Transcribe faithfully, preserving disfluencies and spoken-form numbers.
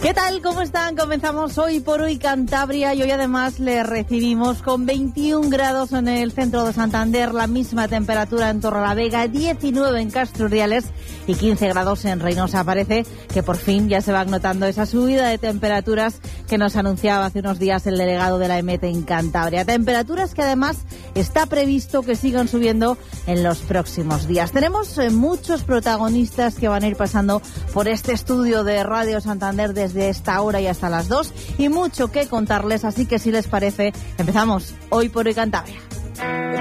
¿Qué tal? ¿Cómo están? Comenzamos hoy por hoy Cantabria y hoy además le recibimos con veintiún grados en el centro de Santander, la misma temperatura en Torrelavega, diecinueve en Castro Urdiales y quince grados en Reynosa. Parece que por fin ya se va notando esa subida de temperaturas que nos anunciaba hace unos días el delegado de la E M E T en Cantabria. Temperaturas que además está previsto que sigan subiendo en los próximos días. Tenemos eh, muchos protagonistas que van a ir pasando por este estudio de Radio Santander desde de esta hora y hasta las dos y mucho que contarles, así que si les parece empezamos hoy por hoy Cantabria.